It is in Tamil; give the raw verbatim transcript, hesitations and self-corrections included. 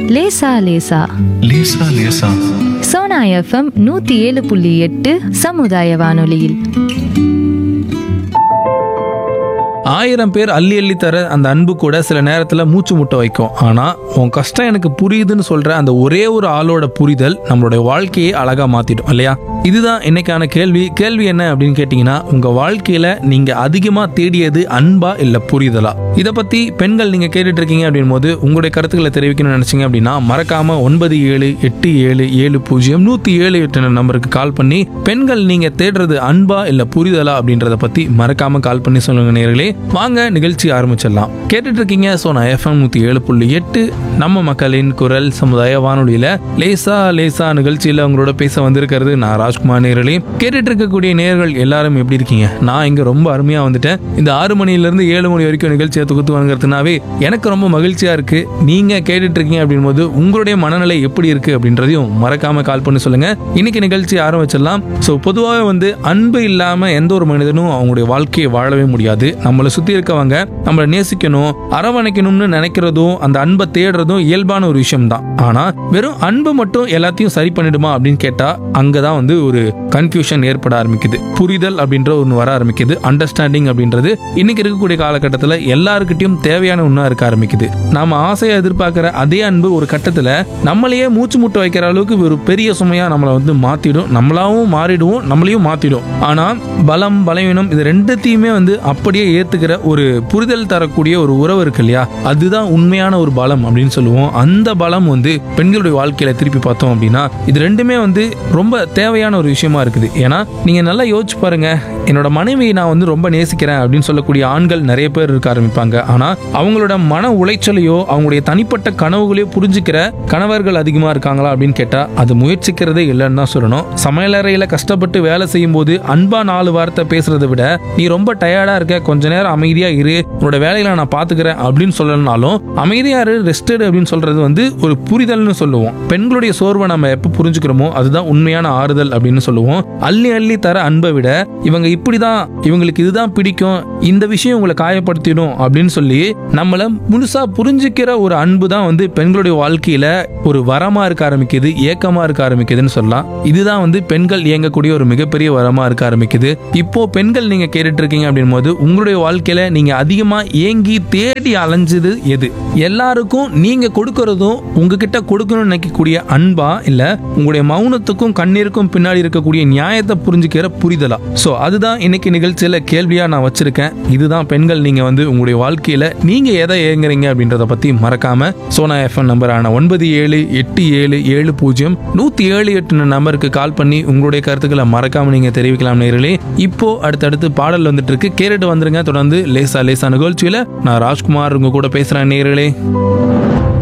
லேசா லேசா லேசா லேசா சோனா எஃப்எம் நூத்தி ஏழு புள்ளி எட்டு சமுதாய வானொலியில். ஆயிரம் பேர் அள்ளி அள்ளி தர அந்த அன்பு கூட சில நேரத்தில் மூச்சு முட்டை வைக்கும். ஆனால் உன் கஷ்டம் எனக்கு புரியுதுன்னு சொல்கிற அந்த ஒரே ஒரு ஆளோட புரிதல் நம்மளுடைய வாழ்க்கையை அழகாக மாற்றிடும் இல்லையா? இதுதான் இன்னைக்கான கேள்வி. கேள்வி என்ன அப்படின்னு கேட்டிங்கன்னா, உங்கள் வாழ்க்கையில் நீங்கள் அதிகமாக தேடியது அன்பா இல்லை புரிதலா? இதை பற்றி பெண்கள் நீங்கள் கேட்டுட்டு இருக்கீங்க அப்படின் போது உங்களுடைய கருத்துக்களை தெரிவிக்கணும்னு நினச்சிங்க அப்படின்னா மறக்காமல் ஒன்பது ஏழு எட்டு ஏழு ஏழு பூஜ்ஜியம் நூற்றி ஏழு எட்டு நம்பருக்கு கால் பண்ணி பெண்கள் நீங்கள் தேடுறது அன்பா இல்லை புரிதலா அப்படின்றத பற்றி மறக்காமல் கால் பண்ணி சொல்லுங்க நேயர்களே. வாங்க நிகழ்ச்சி ஆரம்பிச்சிடலாம். கேட்டுட்டு இருக்கீங்க சோனா எஃப்எம் நூத்தி ஏழு புள்ளி எட்டு நம்ம மக்களின் குரல் சமுதாய வானொலியில லேசா லேசா நிகழ்ச்சியில உங்களோட பேச வந்திருக்கிறது நான் ராஜ்குமார். நேயர்களே, கேட்டுட்டு இருக்கக்கூடிய நேயர்கள் எல்லாரும் எப்படி இருக்கீங்க? நான் இங்க ரொம்ப அருமையா வந்துட்டேன். இந்த ஆறு மணில இருந்து ஏழு மணி வரைக்கும் நிகழ்ச்சியை தொகுத்து வாங்குறதுனாவே எனக்கு ரொம்ப மகிழ்ச்சியா இருக்கு. நீங்க கேட்டுட்டு இருக்கீங்க அப்படின் போது உங்களுடைய மனநிலை எப்படி இருக்கு அப்படின்றதையும் மறக்காம கால் பண்ணி சொல்லுங்க. இன்னைக்கு நிகழ்ச்சி ஆரம்பிச்சிடலாம். ஸோ பொதுவாக வந்து அன்பு இல்லாம எந்த ஒரு மனிதனும் அவங்களுடைய வாழ்க்கையை வாழவே முடியாது. நம்மளை சுத்தி இருக்கவங்க நம்மளை நேசிக்கணும், அரவணைக்கணும்னு நினைக்கிறதும் அந்த அன்பை தேடுறதும் இயல்பான ஒரு விஷயம் தான். ஆனா வெறும் அன்பு மட்டும் எல்லாத்தையும் சரி பண்ணிடுமா அப்படின்னு கேட்டா அங்கதான் வந்து ஒரு கன்ஃபியூஷன் ஏற்பட ஆரம்பிக்குது. புரிதல் அப்படின்ற ஒன்று வர ஆரம்பிக்குது. அண்டர்ஸ்டாண்டிங் அப்படின்றது இன்னைக்கு இருக்கக்கூடிய காலகட்டத்தில் எல்லாருக்கிட்டையும் தேவையான ஒன்றா இருக்க ஆரம்பிக்குது. நாம ஆசையா எதிர்பார்க்கிற அதே அன்பு ஒரு கட்டத்தில் நம்மளையே மூச்சு முட்டை வைக்கிற அளவுக்கு ஒரு பெரிய சுமையா நம்மளை வந்து மாத்திடும். நம்மளாவும் மாறிடுவோம், நம்மளையும் மாத்திடும். ஆனா பலம் பலவீனம் இது ரெண்டுத்தையுமே வந்து அப்படியே ஏத்துக்கிற ஒரு புரிதல் தரக்கூடிய ஒரு உறவு இருக்கு இல்லையா, அதுதான் உண்மையான ஒரு பலம் அப்படின்னு சொல்லுவோம். அந்த பலம் வந்து பெண்களுடைய வாழ்க்கையில திருப்பி பார்த்தோம் அப்படின்னா இது ரெண்டுமே வந்து ரொம்ப தேவையான ஒரு விஷயமா இருக்குது. ஏன்னா நீங்க நல்லா யோசிச்சு பாருங்க, என்னோட மனைவியை நான் வந்து ரொம்ப நேசிக்கிறேன் அப்படின்னு சொல்லக்கூடிய ஆண்கள் நிறைய பேர் இருக்க ஆரம்பிப்பாங்க. ஆனா அவங்களோட மன உளைச்சலையோ அவங்களுடைய தனிப்பட்ட கனவுகளையோ புரிஞ்சுக்கிற கணவர்கள் அதிகமா இருக்காங்களா அப்படின்னு கேட்டா அது முயற்சிக்கிறதே இல்லைன்னு தான் சொல்லணும். சமையலறையில கஷ்டப்பட்டு வேலை செய்யும் போது அன்பா நாலு வார்த்தை பேசுறதை விட நீ ரொம்ப டயர்டா இருக்க, கொஞ்ச நேரம் அமைதியா இரு, உன்னோட வேலைகளை நான் பாத்துக்கிறேன் அப்படின்னு சொல்லணும்னாலும் அமைதியா இரு, ரெஸ்டட் அப்படின்னு சொல்றது வந்து ஒரு புரிதல்னு சொல்லுவோம். பெண்களுடைய சோர்வை நம்ம எப்ப புரிஞ்சுக்கிறோமோ அதுதான் உண்மையான ஆறுதல் அப்படின்னு சொல்லுவோம். அள்ளி அள்ளி தர அன்பை விட இவங்க இப்படிதான், இவங்களுக்கு இதுதான் பிடிக்கும், இந்த விஷயம் உங்களை காயப்படுத்திடும் அப்படின்னு சொல்லி நம்மள முழுசா புரிஞ்சுக்கிற ஒரு அன்பு தான் வந்து பெண்களுடைய வாழ்க்கையில ஒரு வரமா இருக்க ஆரம்பிக்குது, ஏக்கமா இருக்க ஆரம்பிக்குதுன்னு சொல்லலாம். இதுதான் வந்து பெண்கள் இயங்கக்கூடிய ஒரு மிகப்பெரிய வரமா இருக்க ஆரம்பிக்குது. இப்போ பெண்கள் நீங்க கேட்டுட்டு இருக்கீங்க அப்படின் போது உங்களுடைய வாழ்க்கையில நீங்க அதிகமா ஏங்கி தேடி அலைஞ்சது எது? எல்லாருக்கும் நீங்க கொடுக்கறதும் உங்ககிட்ட கொடுக்கணும்னு நினைக்கக்கூடிய அன்பா இல்ல உங்களுடைய மௌனத்துக்கும் கண்ணீருக்கும் பின்னாடி இருக்கக்கூடிய நியாயத்தை புரிஞ்சுக்கிற புரிதலா? சோ அதுதான் இன்னைக்கு நிகழ்ச்சியில கேள்வியா நான் வச்சிருக்கேன். இதுதான் பெண்கள் நீங்க வந்து உங்களுடைய வாழ்க்கையில நீங்க எதை ஏங்குறீங்க அப்படின்றத பத்தி மறக்காம சோனா எஃப்எம் நம்பரான ஒன்பது ஏழு எட்டு ஏழு ஏழு பூஜ்ஜியம் நூத்தி ஏழு எட்டு நம்பருக்கு கால் பண்ணி உங்களுடைய கருத்துக்களை மறக்காம நீங்க தெரிவிக்கலாம் நேயர்களே. இப்போ அடுத்தடுத்து பாடல் வந்துட்டு இருக்கு, கேட்டுட்டு வந்துருங்க. தொடர்ந்து லேசா லேசா நிகழ்ச்சியில நான் ராஜ்குமார் உங்க கூட பேசுறேன் நேயர்களே.